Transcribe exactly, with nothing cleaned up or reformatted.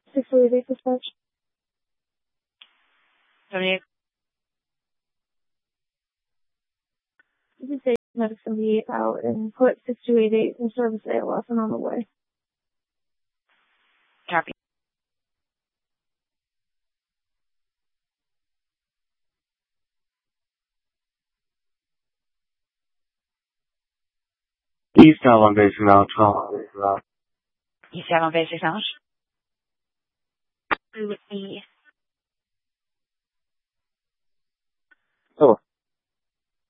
six two eight eight dispatch. seventy-eight. Did you say medics can be out and put six two eight eight in service A L S and on the way? Copy. East Allen Basic Knowledge call. East Allen Basic Knowledge. With E. Oh.